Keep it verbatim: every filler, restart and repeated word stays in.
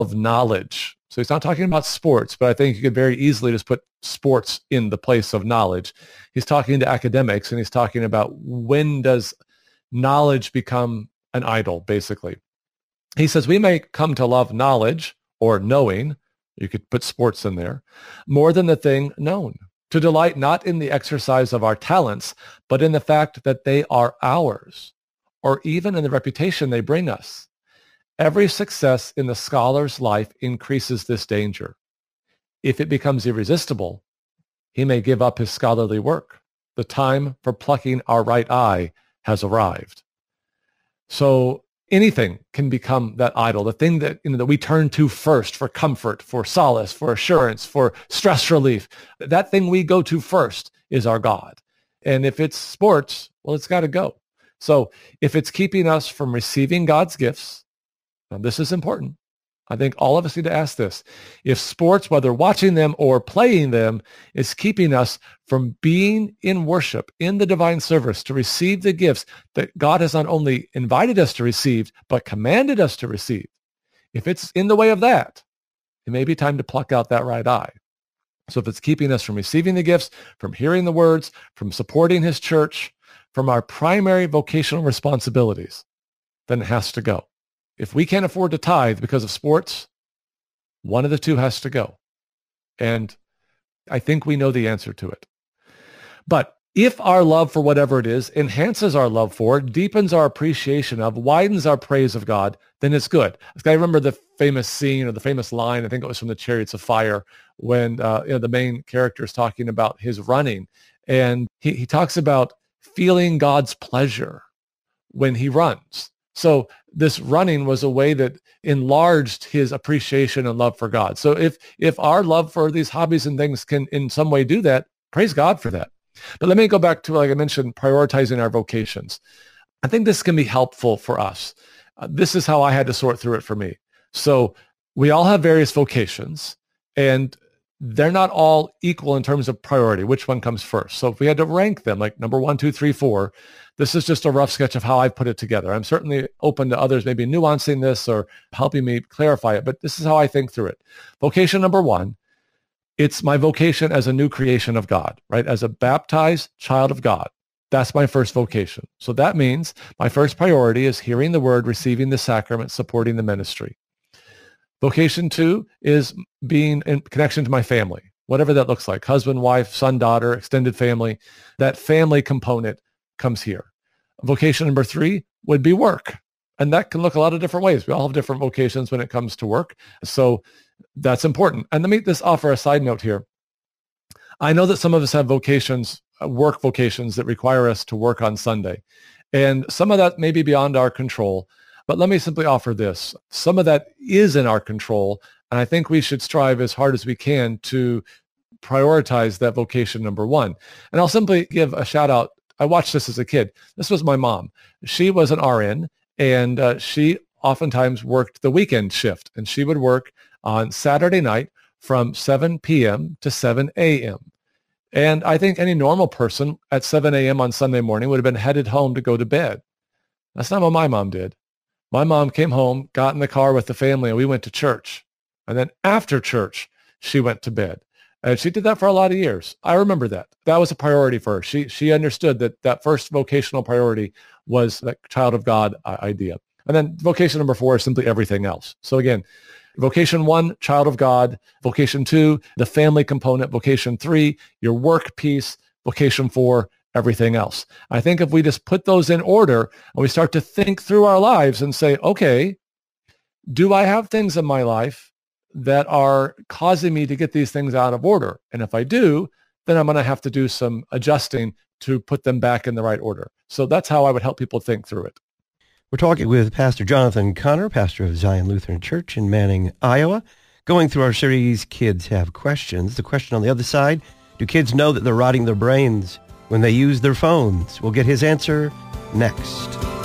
of knowledge. So he's not talking about sports, but I think you could very easily just put sports in the place of knowledge. He's talking to academics, and he's talking about when does knowledge become an idol, basically. He says we may come to love knowledge or knowing, you could put sports in there, more than the thing known, to delight not in the exercise of our talents, but in the fact that they are ours, or even in the reputation they bring us. Every success in the scholar's life increases this danger. If it becomes irresistible, he may give up his scholarly work. The time for plucking our right eye has arrived. So anything can become that idol, the thing that, you know, that we turn to first for comfort, for solace, for assurance, for stress relief. That thing we go to first is our God. And if it's sports, well, it's got to go. So if it's keeping us from receiving God's gifts, now this is important. I think all of us need to ask this. If sports, whether watching them or playing them, is keeping us from being in worship, in the divine service, to receive the gifts that God has not only invited us to receive, but commanded us to receive, if it's in the way of that, it may be time to pluck out that right eye. So if it's keeping us from receiving the gifts, from hearing the words, from supporting his church, from our primary vocational responsibilities, then it has to go. If we can't afford to tithe because of sports, one of the two has to go. And I think we know the answer to it. But if our love for whatever it is enhances our love for, deepens our appreciation of, widens our praise of God, then it's good. I remember the famous scene or the famous line, I think it was from the Chariots of Fire, when uh, you know, the main character is talking about his running. And he, he talks about feeling God's pleasure when he runs. So this running was a way that enlarged his appreciation and love for God. So if if our love for these hobbies and things can in some way do that, praise God for that. But let me go back to, like I mentioned, prioritizing our vocations. I think this can be helpful for us. Uh, this is how I had to sort through it for me. So we all have various vocations, and they're not all equal in terms of priority, which one comes first. So if we had to rank them, like number one, two, three, four, this is just a rough sketch of how I put it together. I'm certainly open to others maybe nuancing this or helping me clarify it, but this is how I think through it. Vocation number one, it's my vocation as a new creation of God, right? As a baptized child of God. That's my first vocation. So that means my first priority is hearing the word, receiving the sacrament, supporting the ministry. Vocation two is being in connection to my family, whatever that looks like, husband, wife, son, daughter, extended family. That family component comes here. Vocation number three would be work. And that can look a lot of different ways. We all have different vocations when it comes to work. So that's important. And let me just offer a side note here. I know that some of us have vocations, work vocations that require us to work on Sunday. And some of that may be beyond our control. But let me simply offer this. Some of that is in our control, and I think we should strive as hard as we can to prioritize that vocation number one. And I'll simply give a shout out. I watched this as a kid. This was my mom. She was an R N, and uh, she oftentimes worked the weekend shift, and she would work on Saturday night from seven p.m. to seven a.m. And I think any normal person at seven a.m. on Sunday morning would have been headed home to go to bed. That's not what my mom did. My mom came home, got in the car with the family, and we went to church. And then after church, she went to bed. And she did that for a lot of years. I remember that. That was a priority for her. She she understood that that first vocational priority was that child of God idea. And then vocation number four is simply everything else. So again, vocation one, child of God. Vocation two, the family component. Vocation three, your work piece. Vocation four, everything else. I think if we just put those in order and we start to think through our lives and say, okay, do I have things in my life that are causing me to get these things out of order? And if I do, then I'm going to have to do some adjusting to put them back in the right order. So that's how I would help people think through it. We're talking with Pastor Jonathan Conner, pastor of Zion Lutheran Church in Manning, Iowa, going through our series, Kids Have Questions. The question on the other side, do kids know that they're rotting their brains when they use their phones? We'll get his answer next.